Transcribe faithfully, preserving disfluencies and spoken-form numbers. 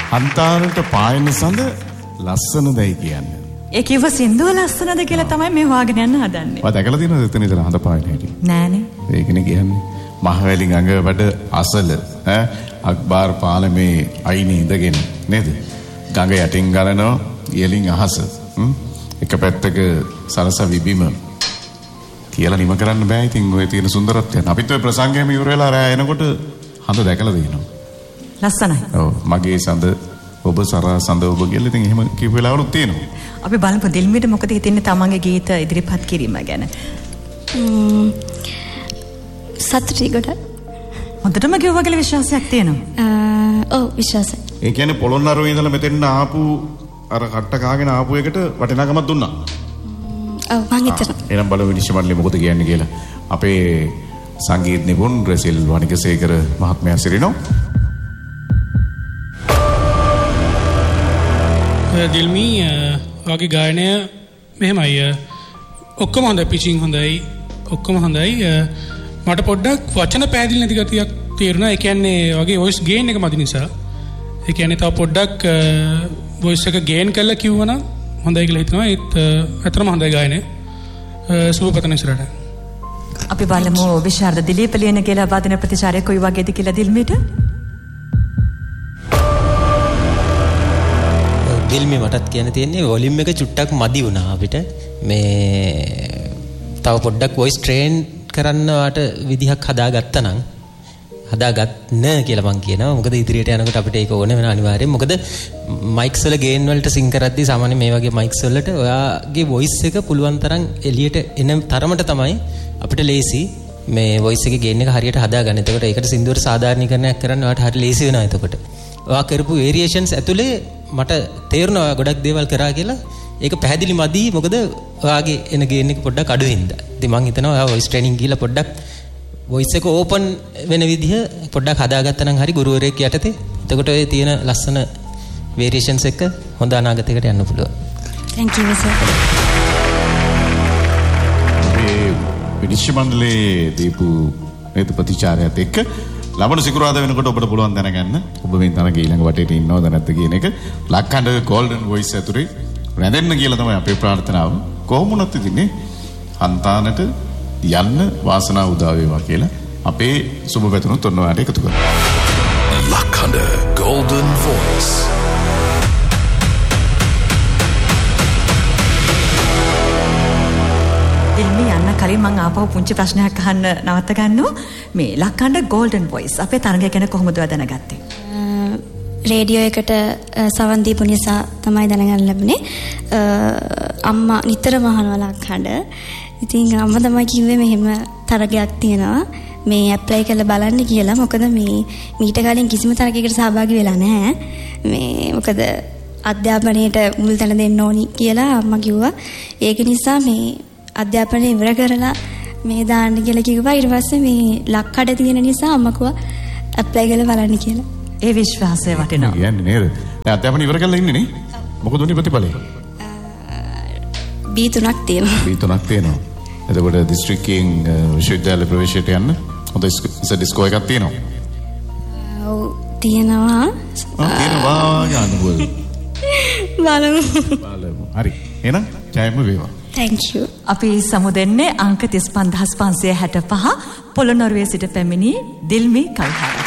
හන්තාරට පායන සඳ ලස්සනදයි කියන්නේ. ඒ කිව්ව සින්දුව ලස්සනද කියලා තමයි මේ හොයාගෙන යන්න හදන්නේ. ඔයා දැකලා තියෙනවද එතන ඉඳලා හඳ පායන හැටි? නෑනේ. ඒකනේ කියන්නේ. මහවැලි ගඟ වැඩ අසල ඈ අක්බාර් පාලමේ අයිනේ ඉඳගෙන නේද? ගඟ යටින් ගලනවා ඉහළින් අහස. එක පැත්තක සරස විබිම කියලා නිම කරන්න බෑ. ඉතින් ඔය තියෙන සුන්දරත්වය. අපිත් ඔය ප්‍රසංගයම ඉවර වෙලා රෑ එනකොට හඳ දැකලා තියෙනවා. ලස්සනයි. ඔව් මගේ සඳ ඔබ සරා සඳ ඔබ කියලා ඉතින් එහෙම කිව්ව වෙලාවලුත් තියෙනවා. අපි බලමු දිල්මිට මොකද හිතෙන්නේ තමන්ගේ ගීත ඉදිරිපත් කිරීම ගැන. සතුටුයි ගොඩක්. හොඳටම කිව්වා කියලා විශ්වාසයක් තියෙනවා. ඔව් විශ්වාසයි. ඒ කියන්නේ පොළොන්නරුවේ ඉඳලා මෙතෙන් ආපු අර කට්ට කාගෙන ආපු එකට වටිනාකමක් දුන්නා. ඔව් මං හිතනවා. එහෙනම් බලමු විනිශ්චය මණ්ඩලය මොකද කියන්නේ කියලා. අපේ සංගීත නිපුණ රෙසිල් වනිකසේකර මහත්මයා සිරිනෝ. දිල්මි වගේ ගායනය මෙහෙමයි. ඔක්කොම හොඳයි, පිචින් හොඳයි, ඔක්කොම හොඳයි. මට පොඩ්ඩක් වචන පැහැදිලි නැති ගතියක් තේරුණා. ඒ කියන්නේ වගේ වොයිස් ගේන් එක මදි නිසා. ඒ කියන්නේ තව පොඩ්ඩක් වොයිස් එක ගේන් කරලා කිව්වනම් හොඳයි කියලා හිතනවා. ඒත් අතරම හොඳයි ගායනය. සුබපතන ඉස්සරහට. අපි බලමු විශාරද දිලීප ලියන කියලා වාදන ප්‍රතිචාරය කොයි වගේද කියලා දිල්මිට. දිල්මි මටත් කියන්න තියෙන්නේ වොලියුම් එක චුට්ටක් මදි වුණා අපිට. මේ තව පොඩ්ඩක් වොයිස් ට්‍රේන් කරන්න වාට විදිහක් හදාගත්තා නම් හදාගන්න කියලා මං කියනවා. මොකද ඉදිරියට යනකොට අපිට ඒක ඕන වෙන අනිවාර්යෙන්. මොකද මයික්ස් වල ගේන් වලට සිං කරද්දී සාමාන්‍ය මේ වගේ මයික්ස් වලට ඔයාගේ වොයිස් එක පුළුවන් තරම් එළියට එන තරමට තමයි අපිට ලේසි මේ වොයිස් එකේ ගේන් එක හරියට හදාගන්න. එතකොට ඒකට සින්දුවට සාධාරණීකරණයක් කරන්න ඔයාට හරිය ලේසි වෙනවා. එතකොට ඔයා කරපු වේරියේෂන්ස් ඇතුලේ මට තේරුණා ඔයා ගොඩක් දේවල් කරා කියලා. ඒක පැහැදිලි මදි. මොකද ඔයාගේ එන ගේන් එක පොඩ්ඩක් අඩු වෙනද. ඉතින් මං හිතනවා ඔයා වොයිස් ට්‍රේනින් ගිහලා පොඩ්ඩක් වොයිස් එක ඕපන් වෙන විදිහ පොඩ්ඩක් හදාගත්තා නම් හරි ගුරුවරයෙක් යටතේ. එතකොට ඔය තියෙන ලස්සන වේරියේෂන්ස් එක හොඳ අනාගතයකට යන්න පුළුවන්. Thank you sir. මේ විනිශ්චය මණ්ඩලයේ දීපු නේද ප්‍රතිචාරයත් එක්ක ලබන සිකුරාදා වෙනකොට ඔබට පුළුවන් දැනගන්න ඔබ මේ තරගේ ඊළඟ වටේට ඉන්නවද නැද්ද කියන එක. ලක්කඬ ගෝල්ඩන් වොයිස් ඇතුලේ රැඳෙන්න කියලා තමයි අපේ ප්‍රාර්ථනාව. කොහොම වුණත් ඉතින් හන්තානට යන්න වාසනාව උදා වේවා කියලා අපේ සුබ පැතුනුත් ඔන්න ඔයාලට එකතු කරමු. ලක්කඬ ගෝල්ඩන් වොයිස්. දිල්මි යන්න කලින් මම ආපහු පුංචි ප්‍රශ්නයක් අහන්න නවත්ත ගන්නවා. මේ ලක්කඬ ගෝල්ඩන් වොයිස් අපේ තරගය ගැන කොහොමද ඔයා දැනගත්තේ? රේඩියෝ එකට සවන් දීපු නිසා තමයි දැනගන්න ලැබුණේ. අම්මා නිතරම අහනවා ලක්කඬ. ඉතින් අම්මා තමයි කිව්වේ මෙහෙම තරගයක් තියෙනවා මේ ඇප්ලයි කරලා බලන්න කියලා. මොකද මේ මීට කලින් කිසිම තරගයකට සහභාගී වෙලා නැහැ. මේ මොකද අධ්‍යාපනයේට මුල් තැන දෙන්න ඕනි කියලා අම්මා කිව්වා. ඒක නිසා මේ අධ්‍යාපනය ඉවර කරලා මේ දාන්න කියලා කිව්වා. ඊට පස්සේ මේ ලක්කඩ තියෙන නිසා අම්මා කිව්වා ඇප්ලයි කරලා බලන්න කියලා. ඒ විශ්වාසය වටිනවා. කියන්නේ නේද? දැන් අධ්‍යාපනය ඉවර කරලා ඉන්නේ නේ. මොකද උනේ ප්‍රතිඵලය? බී තුනක් තියෙනවා. බී තුනක් තියෙනවා. එතකොට දිස්ත්‍රික්කයෙන් විශ්වවිද්‍යාල ප්‍රවේශයට යන්න හොඳ ඩිස්කෝ එකක් තියෙනවා. ඔව් තියෙනවා. ආ තියෙනවා යන්නකො. බලමු. බලමු. හරි. එහෙනම් ජයම වේවා. Thank you. අපි සමුදෙන්නේ අංක තිස් පන්දාස් පන්සිය හැට පහ පොළොන්නරුවේ සිට පැමිණි දිල්මි කල්හාර.